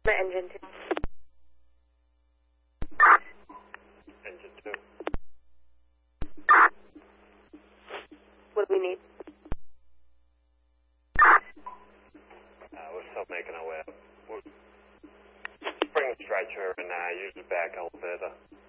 My engine 2. Engine 2. What do we need? We're still making our way up. We'll bring the stretcher and use the back elevator.